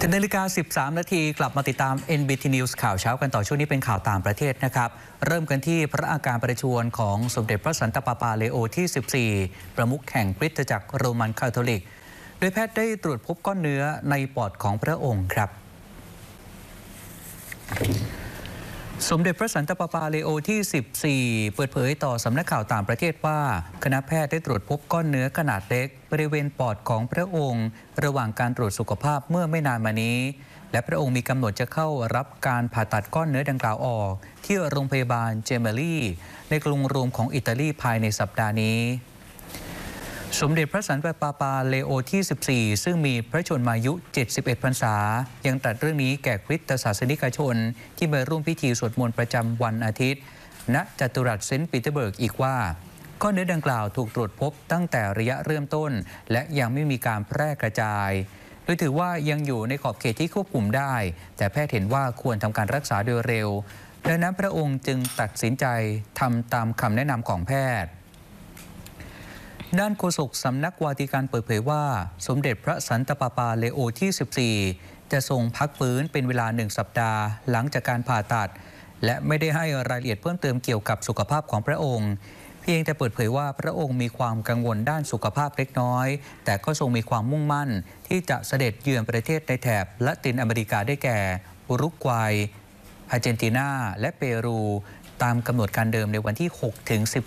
10:13 นาทีกลับมาติดตาม NBT News ข่าวเช้ากันต่อช่วงนี้เป็นข่าวต่างประเทศนะครับเริ่มกันที่พระอาการประชวรของสมเด็จพระสันตะปาปาเลโอที่ 14 ประมุขแห่งคริสตจักรโรมันคาทอลิกโดยแพทย์ได้ตรวจพบก้อนเนื้อในปอดของพระองค์ครับสมเด็จพระสันตะปาปาเลโอที่ 14 เปิดเผยต่อสำนักข่าวต่างประเทศว่าคณะแพทย์ได้ตรวจพบก้อนเนื้อขนาดเล็กบริเวณปอดของพระองค์ระหว่างการตรวจสุขภาพเมื่อไม่นานมานี้และพระองค์มีกำหนดจะเข้ารับการผ่าตัดก้อนเนื้อดังกล่าวออกที่โรงพยาบาลเจเมลีในกรุงโรมของอิตาลีภายในสัปดาห์นี้สมเด็จพระสันตะปาปาเลโอที่ 14 ซึ่งมีพระชนมายุ 71 พรรษายังตรัสเรื่องนี้แก่คริสตศาสนิกชนที่มาร่วมพิธีสวดมนต์ประจำวันอาทิตย์ณจัตุรัสเซนต์ปีเตอร์เบิร์กอีกว่าก้อนเนื้อดังกล่าวถูกตรวจพบตั้งแต่ระยะเริ่มต้นและยังไม่มีการแพร่กระจายโดยถือว่ายังอยู่ในขอบเขตที่ควบคุมได้แต่แพทย์เห็นว่าควรทำการรักษาโดยเร็วดังนั้นพระองค์จึงตัดสินใจทำตามคำแนะนำของแพทย์ด้านโฆษกสำนักวาติกันเปิดเผยว่าสมเด็จพระสันตะปาปาเลโอที่ 14 จะทรงพักฟื้นเป็นเวลา1 สัปดาห์หลังจากการผ่าตัดและไม่ได้ให้รายละเอียดเพิ่มเติมเกี่ยวกับสุขภาพของพระองค์เพียงแต่เปิดเผยว่าพระองค์มีความกังวลด้านสุขภาพเล็กน้อยแต่ก็ทรงมีความมุ่งมั่นที่จะเสด็จเยือนประเทศในแถบละตินอเมริกาได้แก่อุรุกวัยอาร์เจนตินาและเปรูตามกำหนดการเดิมในวันที่ 6-10